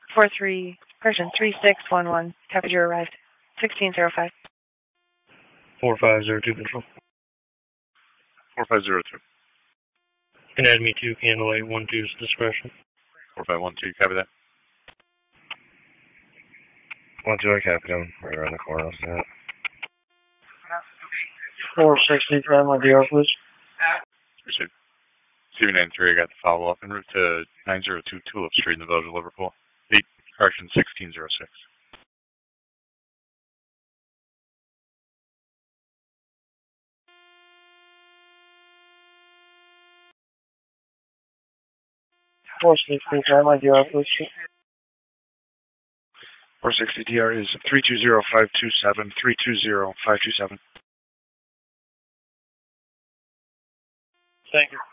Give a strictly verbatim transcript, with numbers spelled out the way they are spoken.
four three, correction, three six one one. Passenger arrived. sixteen zero five. four five zero two control. four five zero two. Anatomy two, candle eight one two's discretion. four five one two, copy that. one two, I copied him. Right around the corner, I'll see that. four sixty, try my D R, please. Received. C V ninety-three, I got the follow-up en route to nine zero two Tulip Street in the village of Liverpool. eight, correction, sixteen zero six. four sixty, try my D R, please. four sixty D R is three two zero five two seven, three two zero five two seven. Thank you.